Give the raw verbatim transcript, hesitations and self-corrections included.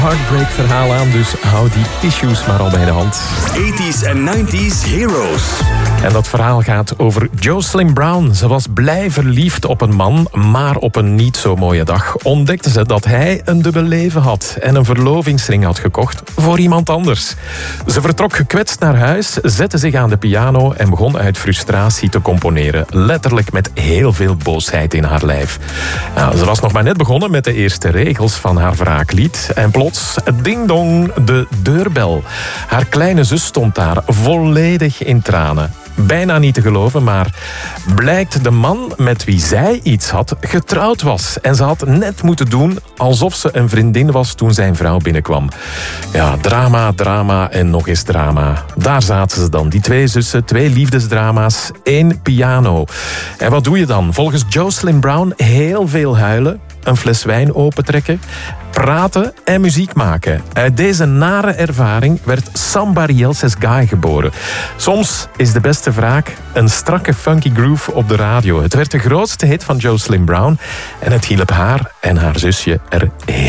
Heartbreak verhaal aan, dus hou die tissues maar al bij de hand. eighties en nineties Heroes. En dat verhaal gaat over Jocelyn Brown. Ze was blij verliefd op een man, maar op een niet zo mooie dag ontdekte ze dat hij een dubbel leven had en een verlovingsring had gekocht voor iemand anders. Ze vertrok gekwetst naar huis, zette zich aan de piano en begon uit frustratie te componeren. Letterlijk met heel veel boosheid in haar lijf. Nou, ze was nog maar net begonnen met de eerste regels van haar wraaklied. En plots, ding dong, de deurbel. Haar kleine zus stond daar, volledig in tranen. Bijna niet te geloven, maar blijkt de man met wie zij iets had getrouwd was. En ze had net moeten doen alsof ze een vriendin was toen zijn vrouw binnenkwam. Ja, drama, drama en nog eens drama. Daar zaten ze dan, die twee zussen, twee liefdesdrama's, één piano. En wat doe je dan? Volgens Jocelyn Brown heel veel huilen, een fles wijn opentrekken, praten en muziek maken. Uit deze nare ervaring werd Somebody Else's Guy geboren. Soms is de beste wraak een strakke funky groove op de radio. Het werd de grootste hit van Jocelyn Brown en het hielp haar en haar zusje er heel